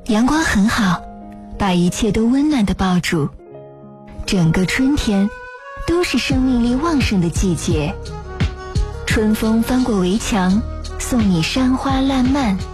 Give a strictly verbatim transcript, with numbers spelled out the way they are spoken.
阳光很好，把一切都温暖地抱住。整个春天都是生命力旺盛的季节。春风翻过围墙，送你山花烂漫。